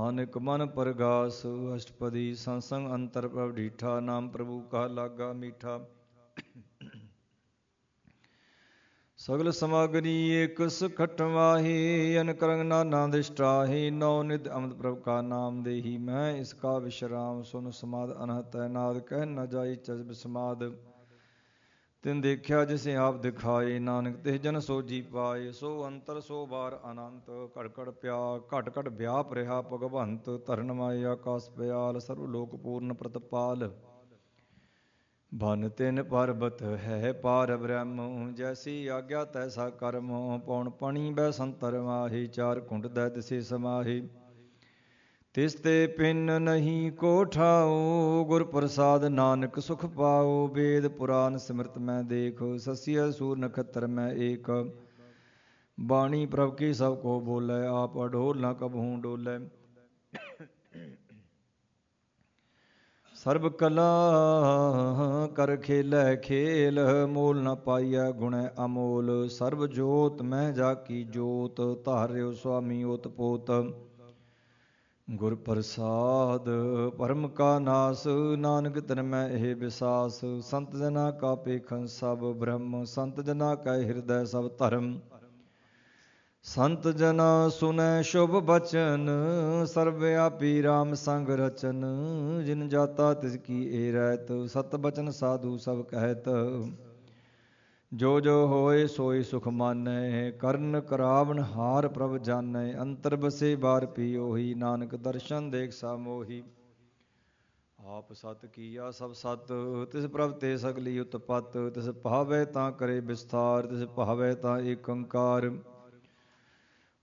ਨਾਨਕ ਮਨ ਪਰਗਾਸ। ਅਸ਼ਟਪਦੀ ਸੰਸੰਗ ਅੰਤਰ ਪ੍ਰਭ ਡੀਠਾ। ਨਾਮ ਪ੍ਰਭੂ ਕਾ ਲਾਗਾ ਮੀਠਾ। ਸਗਲ ਸਮਾਗਰੀ ਏਕਸ ਖਟਵਾਹੀ। ਅਨ ਕਰੰਗ ਨਾਨਾ ਦਿਸ਼ਟਾਹੀ। ਨੌ ਨਿਧ ਅਮਦ ਪ੍ਰਭ ਕਾ ਨਾਮ ਦੇਹੀ। ਮੈਂ ਇਸ ਕਾ ਵਿਸ਼ਰਾਮ ਸੁਨ ਸਮਾਦ ਅਨਹਤ ਨਾਦ। ਕਹਿ ਨ ਜਾਈ ਚਜਬ ਸਮਾਦ। ਤਿਨ ਦੇਖਿਆ ਜਿਸੇ ਆਪ ਦਿਖਾਏ। ਨਾਨਕ ਤਿਸ ਜਨ ਸੋਜੀ ਪਾਏ। ਸੋ ਅੰਤਰ ਸੋ ਬਾਰ ਅਨੰਤ। ਘਟ ਘਟ ਪਿਆ ਘਟ ਘਟ ਵਿਆਪ ਰਿਹਾ ਭਗਵੰਤ। ਧਰਨ ਮਾਏ ਆਕਾਸ ਪਿਆਲ। ਸਰਵ ਲੋਕ ਪੂਰਨ ਪ੍ਰਤਪਾਲ। ਭਨ ਤਿਨ ਪਰਬਤ ਹੈ ਪਾਰ ਬ੍ਰਹਮ। ਜੈਸੀ ਆਗਿਆ ਤੈਸਾ ਕਰਮ। ਪੌਣ ਪਣੀ ਬੈ ਸੰਤਰ ਮਾਹੀ। ਚਾਰ ਕੁੰਡ ਦੈ ਦਿਸੇ ਸਮਾਹੀ। ਤਿਸ ਤੇ ਪਿੰਨ ਨਹੀਂ ਕੋ ਠਾਓ। ਗੁਰ ਪ੍ਰਸਾਦ ਨਾਨਕ ਸੁਖ ਪਾਓ। ਵੇਦ ਪੁਰਾਨ ਸਿਮਰਤ ਮੈਂ ਦੇਖ। ਸਸੀਅ ਸੂਰ ਨਖਤਰ ਮੈਂ ਏਕ। ਬਾਣੀ ਪ੍ਰਭ ਕੀ ਸਭ ਕੋ ਬੋਲੇ। ਆਪ ਅਡੋਲ ਨ ਕਬਹੂ ਡੋਲੇ। ਸਰਬ ਕਲਾ ਕਰ ਖੇਲੈ ਖੇਲ। ਮੋਲ ਨ ਪਾਈਐ ਗੁਣੈ ਅਮੋਲ। ਸਰਬ ਜੋਤ ਮਹਿ ਜਾ ਕੀ ਜੋਤ। ਧਾਰਿਓ ਸੁਆਮੀ ਓਤ ਪੋਤ। ਗੁਰ ਪ੍ਰਸਾਦ ਪਰਮ ਕਾ ਨਾਸ। ਨਾਨਕ ਤਿਨ ਮੈਂ ਇਹ ਵਿਸਾਸ। ਸੰਤ ਜਨਾ ਕਾ ਪੇਖਨ ਸਭ ਬ੍ਰਹਮ। ਸੰਤ ਜਨਾ ਕੈ ਹਿਰਦੈ ਸਭ ਧਰਮ। ਸੰਤ ਜਨਾ ਸੁਨੈ ਸ਼ੁਭ ਬਚਨ। ਸਰਬ ਵਿਆਪੀ ਰਾਮ ਸੰਗ ਰਚਨ। ਜਿਨ ਜਾਤਾ ਤਿਸ ਕੀ ਏ ਰਹਿਤ। ਸਤ ਬਚਨ ਸਾਧੂ ਸਭ ਕਹਿਤ। ਜੋ ਜੋ ਹੋਏ ਸੋਈ ਸੁਖ ਮਾਨੈ। ਕਰਨ ਕਰਾਵਨ ਹਾਰ ਪ੍ਰਭ ਜਾਣੈ। ਅੰਤਰ ਬਸੇ ਬਾਰ ਪੀ ਉਹੀ। ਨਾਨਕ ਦਰਸ਼ਨ ਦੇਖ ਸਾ ਮੋਹੀ। ਆਪ ਸਤ ਕੀਆ ਸਭ ਸਤ। ਤਿਸ ਪ੍ਰਭ ਤੇ ਸਗਲੀ ਉਤਪਤ। ਤਿਸ ਭਾਵੈ ਤਾਂ ਕਰੇ ਵਿਸਥਾਰ। ਤਿਸ ਭਾਵੈ ਤਾਂ ਏਕ ਓੰਕਾਰ।